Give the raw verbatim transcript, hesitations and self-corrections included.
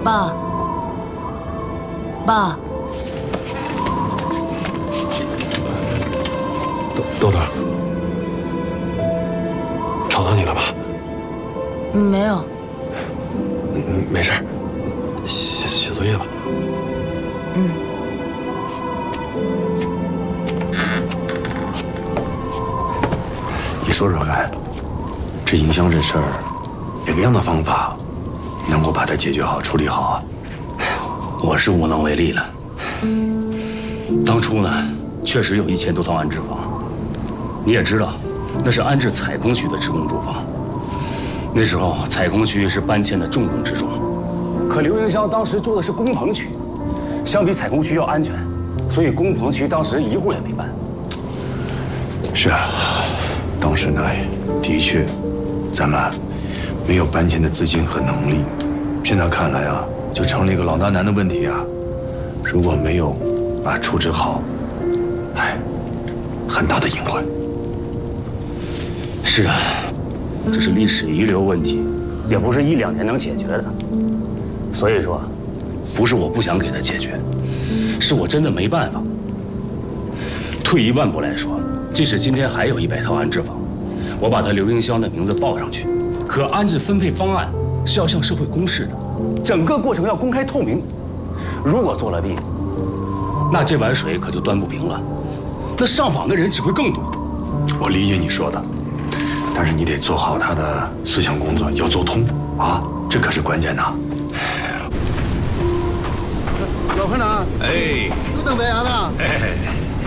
爸，爸， 豆豆豆，吵到你了吧？ 没有。 嗯，没事，写写作业吧。 嗯。 你说说看，这银香这事儿，有个样的方法能够把它解决好、处理好啊？ 我是无能为力了。当初呢，确实有一千多套安置房，你也知道，那是安置采空区的职工住房。那时候采空区是搬迁的重中之重，可刘云香当时住的是工棚区，相比采空区要安全，所以工棚区当时一户也没搬。 是啊，当时呢，的确，咱们没有搬迁的资金和能力。现在看来啊，就成了一个老大难的问题啊。如果没有把它处置好，哎，很大的隐患。 是啊，这是历史遗留问题，也不是一两年能解决的。所以说，不是我不想给他解决，是我真的没办法。退一万步来说，即使今天还有一百套安置房，我把他刘云香的名字报上去，可安置分配方案是要向社会公示的，整个过程要公开透明。如果做了弊，那这碗水可就端不平了，那上访的人只会更多。 我理解你说的，但是你得做好他的思想工作，要做通啊，这可是关键呐。 老科长， 哎， 又等白牙了。 哎。